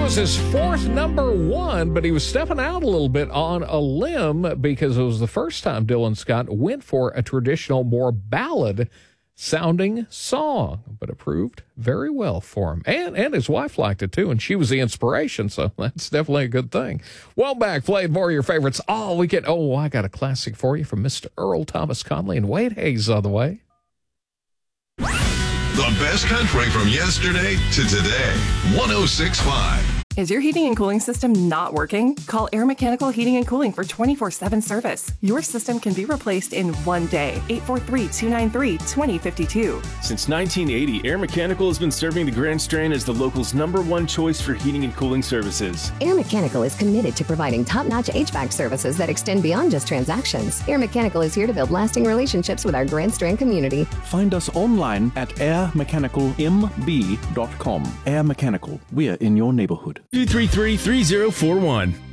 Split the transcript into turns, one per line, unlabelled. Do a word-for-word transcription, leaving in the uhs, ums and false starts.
was his fourth number one, but he was stepping out a little bit on a limb because it was the first time Dylan Scott went for a traditional, more ballad-sounding song, but it proved very well for him. And, and his wife liked it, too, and she was the inspiration, so that's definitely a good thing. Well, back, played more of your favorites all weekend. Oh, I got a classic for you from Mister Earl Thomas Conley and Wade Hayes on the way.
The best country from yesterday to today. one oh six point five.
Is your heating and cooling system not working? Call Air Mechanical Heating and Cooling for twenty-four seven service. Your system can be replaced in one day. eight four three, two nine three, two zero five two.
Since nineteen eighty, Air Mechanical has been serving the Grand Strand as the local's number one choice for heating and cooling services.
Air Mechanical is committed to providing top-notch H V A C services that extend beyond just transactions. Air Mechanical is here to build lasting relationships with our Grand Strand community.
Find us online at air mechanical m b dot com. Air Mechanical, we're in your neighborhood.
two three three, three zero four one.